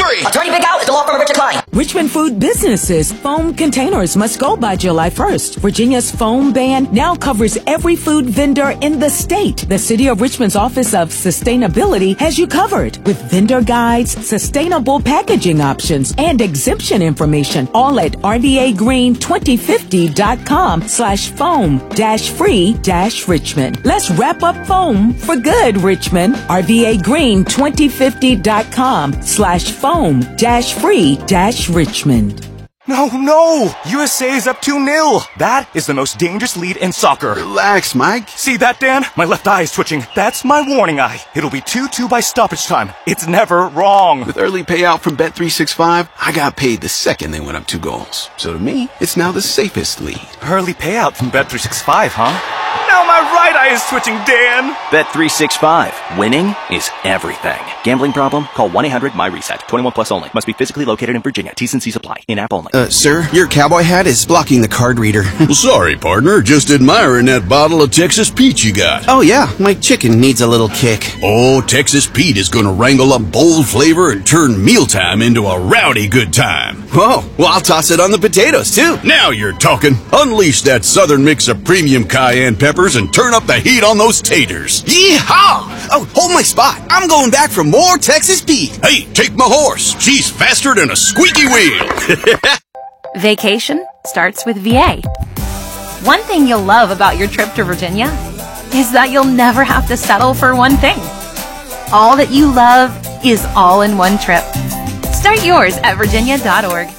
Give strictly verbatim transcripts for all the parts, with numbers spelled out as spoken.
three. Attorney Big Al is the law firm of Richard Klein. Richmond food businesses. Foam containers must go by July first. Virginia's foam ban now covers every food vendor in the state. The City of Richmond's Office of Sustainability has you covered with vendor guides, sustainable packaging options, and exemption information, all at R V A green twenty fifty dot com slash foam dash free dash Richmond. Let's wrap up foam for good, Richmond. R V A green twenty fifty dot com slash foam dash free dash Richmond. No, no! U S A is up two nil. That is the most dangerous lead in soccer. Relax, Mike. See that, Dan? My left eye is twitching. That's my warning eye. It'll be two two by stoppage time. It's never wrong. With early payout from Bet three sixty-five, I got paid the second they went up two goals. So to me, it's now the safest lead. Early payout from Bet three sixty-five, huh? Now my right eye is twitching, Dan. Bet three sixty-five. Winning is everything. Gambling problem? Call one eight hundred my reset. twenty-one plus only. Must be physically located in Virginia. T's and C's apply. In-app only. Uh, sir, your cowboy hat is blocking the card reader. Well, sorry, partner. Just admiring that bottle of Texas Pete you got. Oh, yeah. My chicken needs a little kick. Oh, Texas Pete is going to wrangle up bold flavor and turn mealtime into a rowdy good time. Whoa. Well, I'll toss it on the potatoes, too. Now you're talking. Unleash that southern mix of premium cayenne peppers and turn up the heat on those taters. Yeehaw! Oh, hold my spot. I'm going back for more Texas Pete. Hey, take my horse. She's faster than a squeaky wheel. Vacation starts with V A. One thing you'll love about your trip to Virginia is that you'll never have to settle for one thing. All that you love is all in one trip. Start yours at virginia dot org.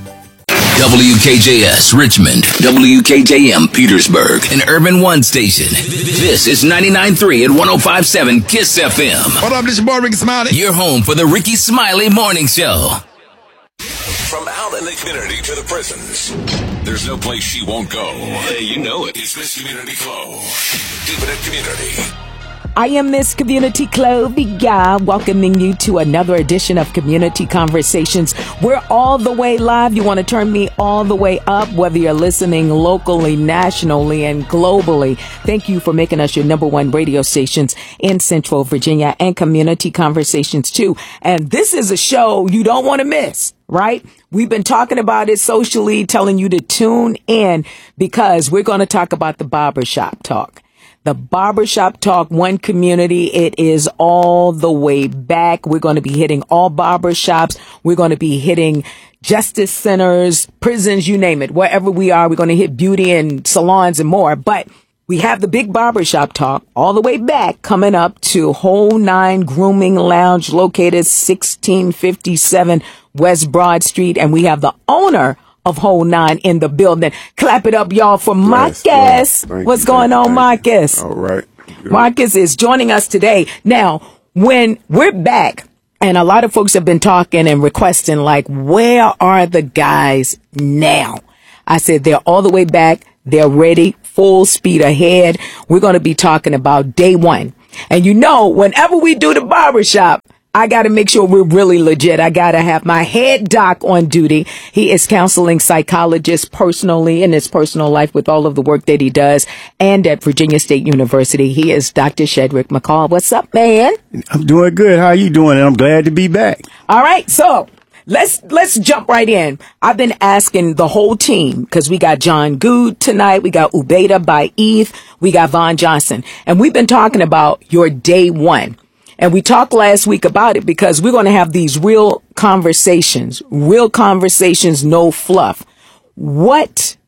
W K J S Richmond, W K J M Petersburg, an Urban One station. This is ninety-nine point three and one oh five point seven KISS F M. What up, this is your boy Ricky Smiley. Your home for the Ricky Smiley Morning Show. From out in the community to the prisons, there's no place she won't go. Hey, you know it. It's Miss Community Flow. Keeping it community. I am Miss Community Clovia, welcoming you to another edition of Community Conversations. We're all the way live. You want to turn me all the way up, whether you're listening locally, nationally, and globally. Thank you for making us your number one radio stations in Central Virginia, and Community Conversations too. And this is a show you don't want to miss, right? We've been talking about it socially, telling you to tune in because we're going to talk about the barbershop talk. The Barbershop Talk, one community. It is all the way back. We're going to be hitting all barbershops. We're going to be hitting justice centers, prisons, you name it. Wherever we are, we're going to hit beauty and salons and more. But we have the big Barbershop Talk all the way back coming up to Whole Nine Grooming Lounge, located sixteen fifty-seven West Broad Street. And we have the owner of Whole Nine in the building. Clap it up, y'all, for Marcus. Yes, What's you, going on, you. Marcus? All right. Good. Marcus is joining us today. Now, when we're back, and a lot of folks have been talking and requesting, like, where are the guys now? I said they're all the way back. They're ready, full speed ahead. We're going to be talking about day one. And you know, whenever we do the barbershop, I got to make sure we're really legit. I got to have my head doc on duty. He is counseling psychologist personally in his personal life with all of the work that he does, and at Virginia State University. He is Doctor Shedrick McCall. What's up, man? I'm doing good. How are you doing? And I'm glad to be back. All right. So let's let's jump right in. I've been asking the whole team because we got John Good tonight. We got Ubeda by Eve. We got Von Johnson. And we've been talking about your day one. And we talked last week about it because we're going to have these real conversations, real conversations, no fluff. What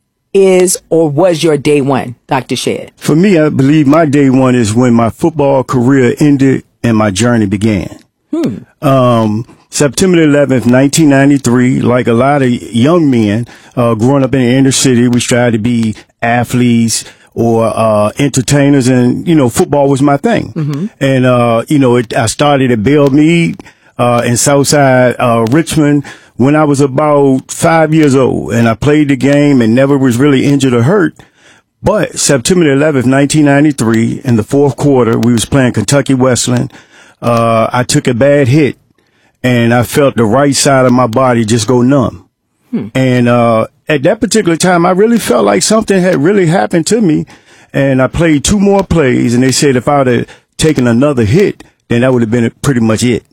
is or was your day one, Doctor Shed? For me, I believe my day one is when my football career ended and my journey began. Hmm. Um, September eleventh, nineteen ninety-three, like a lot of young men, uh, growing up in the inner city, we tried to be athletes or, uh, entertainers, and, you know, football was my thing. Mm-hmm. And, uh, you know, it, I started at Belle Meade, uh, in Southside, uh, Richmond when I was about five years old, and I played the game and never was really injured or hurt. But September eleventh, nineteen ninety-three, in the fourth quarter, we was playing Kentucky Westland. Uh, I took a bad hit and I felt the right side of my body just go numb. Hmm. And, uh, at that particular time, I really felt like something had really happened to me. And I played two more plays, and they said if I would have taken another hit, then that would have been pretty much it.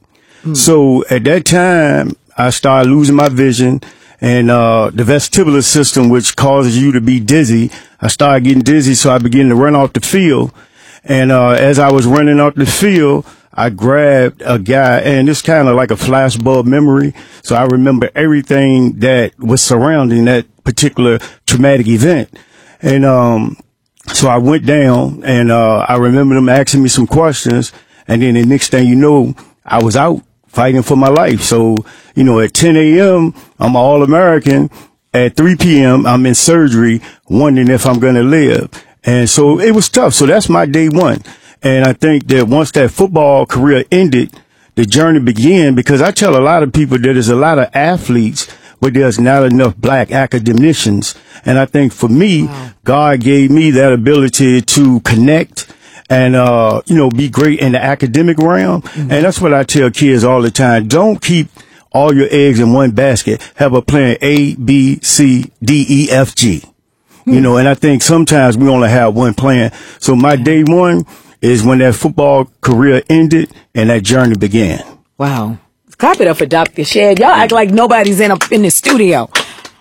So at that time, I started losing my vision, and uh the vestibular system, which causes you to be dizzy, I started getting dizzy, so I began to run off the field. And uh as I was running off the field, I grabbed a guy, and it's kind of like a flashbulb memory. So I remember everything that was surrounding that particular traumatic event. And um so I went down, and uh I remember them asking me some questions, and then the next thing you know, I was out fighting for my life. So, you know, at ten a.m., I'm an All-American. At three p.m., I'm in surgery, wondering if I'm going to live. And so it was tough. So that's my day one. And I think that once that football career ended, the journey began, because I tell a lot of people that there's a lot of athletes, but there's not enough black academicians. And I think for me, wow. God gave me that ability to connect and, uh, you know, be great in the academic realm. Mm-hmm. And that's what I tell kids all the time. Don't keep all your eggs in one basket. Have a plan A, B, C, D, E, F, G. Mm-hmm. You know, and I think sometimes we only have one plan. So my day one is when that football career ended and that journey began. Wow. Clap it up for Doctor Shad. Y'all act like nobody's in, a, in the studio.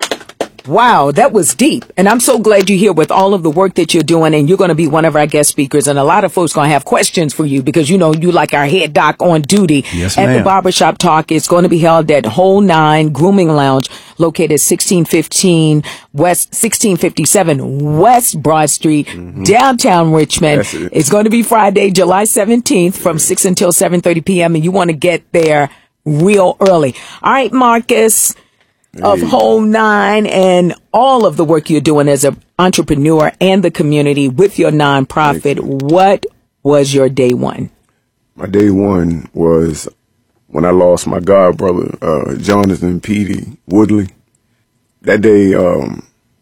Wow, that was deep. And I'm so glad you're here with all of the work that you're doing, and you're going to be one of our guest speakers. And a lot of folks going to have questions for you, because, you know, you like our head doc on duty. Yes, at ma'am. the Barbershop Talk. It's going to be held at Whole Nine Grooming Lounge, located sixteen fifteen West, sixteen fifty-seven West Broad Street, mm-hmm. downtown Richmond. It. It's going to be Friday, July seventeenth from six until seven thirty p.m. And you want to get there real early. All right, Marcus of Whole Nine, and all of the work you're doing as an entrepreneur and the community with your nonprofit. What was your day one? My day one was when I lost my god brother, uh, Jonathan Petey Woodley. That day, um,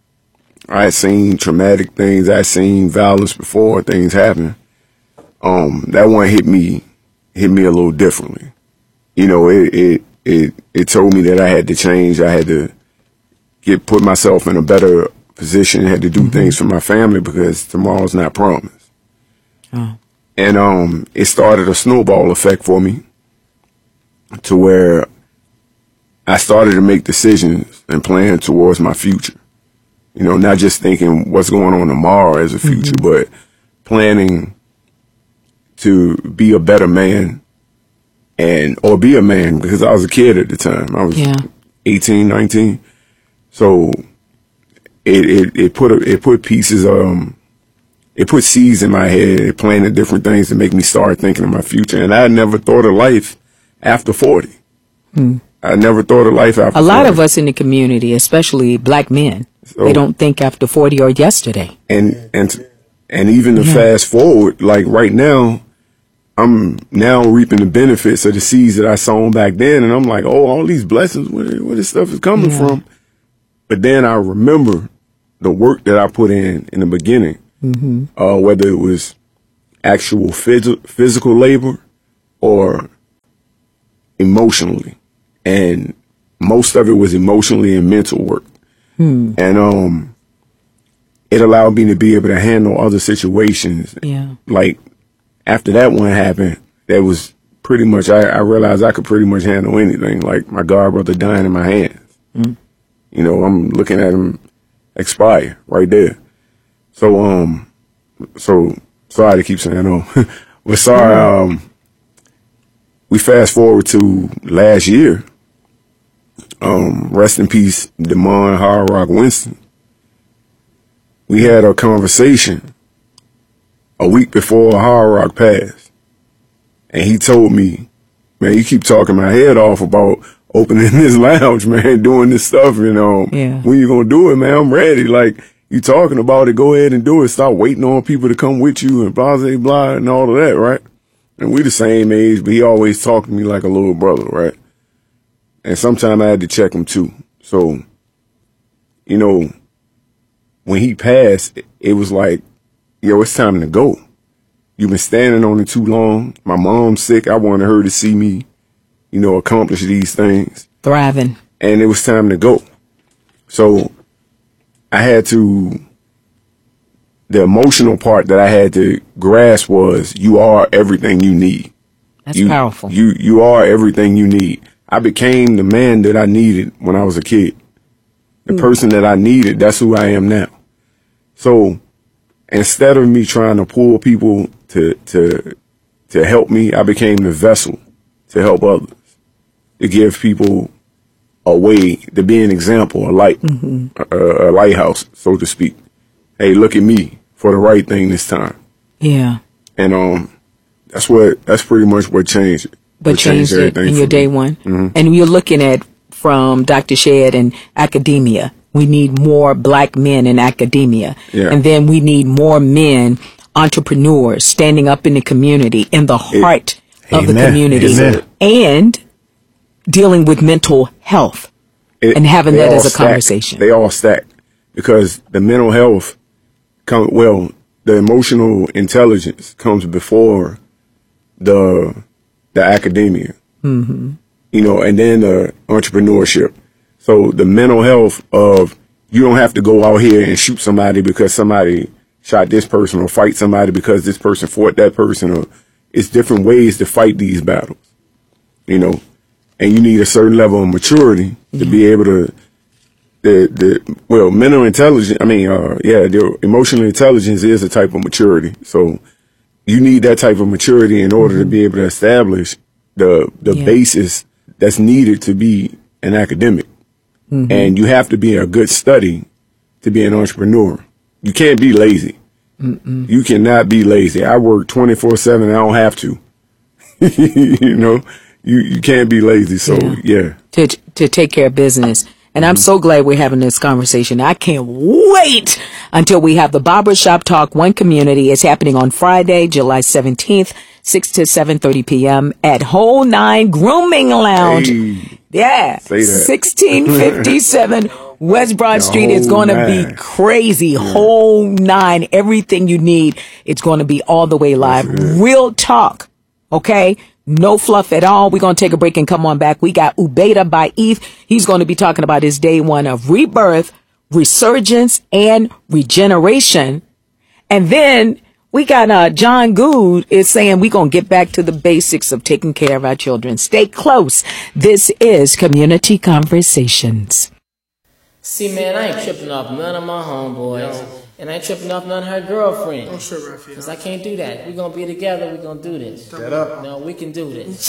I had seen traumatic things. I had seen violence before things happen. Um, that one hit me, hit me a little differently. You know, it, it, It it told me that I had to change. I had to get put myself in a better position. I had to do mm-hmm. things for my family, because tomorrow's not promised. Oh. And um, it started a snowball effect for me, to where I started to make decisions and plan towards my future. You know, not just thinking what's going on tomorrow as a future, mm-hmm. but planning to be a better man. And, or be a man, because I was a kid at the time. I was yeah. eighteen, nineteen. So it, it, it put, a, it put pieces, um, it put seeds in my head. It planted different things to make me start thinking of my future. And I never thought of life after forty. Hmm. I never thought of life after A lot forty. of us in the community, especially black men, so, they don't think after forty or yesterday. And, and, and even to yeah. fast forward, like right now, I'm now reaping the benefits of the seeds that I sown back then. And I'm like, oh, all these blessings, where, where this stuff is coming yeah. from. But then I remember the work that I put in in the beginning, mm-hmm. uh, whether it was actual phys- physical labor or emotionally. And most of it was emotionally and mental work. Hmm. And um, it allowed me to be able to handle other situations. Yeah. Like, after that one happened, that was pretty much, I, I realized I could pretty much handle anything. Like my god brother dying in my hands. Mm. You know, I'm looking at him expire right there. So, um, so sorry to keep saying no. We're sorry. Um, we fast forward to last year. Um, rest in peace, Damon Hard Rock Winston. We had a conversation a week before Hard Rock passed. And he told me, man, you keep talking my head off about opening this lounge, man, doing this stuff, you know. Yeah. When you gonna do it, man? I'm ready. Like, you talking about it, go ahead and do it. Stop waiting on people to come with you and blah, blah, blah, and all of that, right? And we the same age, but he always talked to me like a little brother, right? And sometimes I had to check him too. So, you know, when he passed, it was like, yo, it's time to go. You've been standing on it too long. My mom's sick. I wanted her to see me, you know, accomplish these things. Thriving. And it was time to go. So I had to, the emotional part that I had to grasp was, you are everything you need. That's you, powerful. You you are everything you need. I became the man that I needed when I was a kid. The mm. person that I needed, that's who I am now. So instead of me trying to pull people to to to help me, I became the vessel to help others, to give people a way, to be an example, a light, mm-hmm. a, a lighthouse, so to speak. Hey, look at me for the right thing this time. Yeah. And um, that's what that's pretty much what changed. But what changed, changed it in your day one. Mm-hmm. And you're looking at from Doctor Shedd and academia. We need more black men in academia. Yeah. And then we need more men, entrepreneurs, standing up in the community, in the heart it, of amen. the community. Amen. And dealing with mental health it, and having that as a stack. conversation. They all stack because the mental health, come well, the emotional intelligence comes before the the academia, mm-hmm. you know, and then the entrepreneurship. So the mental health of you don't have to go out here and shoot somebody because somebody shot this person or fight somebody because this person fought that person. Or it's different ways to fight these battles, you know, and you need a certain level of maturity yeah. to be able to, the, the, well, mental intelligence, I mean, uh, yeah, the emotional intelligence is a type of maturity. So you need that type of maturity in order mm-hmm. to be able to establish the, the yeah. basis that's needed to be an academic. Mm-hmm. And you have to be a good study to be an entrepreneur. You can't be lazy. Mm-mm. You cannot be lazy. I work twenty-four seven. I don't have to. You know, you, you can't be lazy. So, yeah. yeah. To, to take care of business. And I'm so glad we're having this conversation. I can't wait until we have the Barbershop Talk One Community. It's happening on Friday, July seventeenth, six to seven thirty p.m. at Whole Nine Grooming Lounge. Hey, yeah. sixteen fifty-seven West Broad Street. It's going to be crazy. Yeah. Whole Nine. Everything you need. It's going to be all the way live. Real talk. Okay? No fluff at all. We're going to take a break and come on back. We got Ubeda by Eve. He's going to be talking about his day one of rebirth, resurgence, and regeneration. And then we got uh, John Good is saying we're going to get back to the basics of taking care of our children. Stay close. This is Community Conversations. See, man, I ain't tripping off none of my homeboys. No. And I ain't tripping off none of her girlfriends. Don't trip, Raphael. Because I can't do that. We're going to be together. We're going to do this. Shut up. No, we can do this.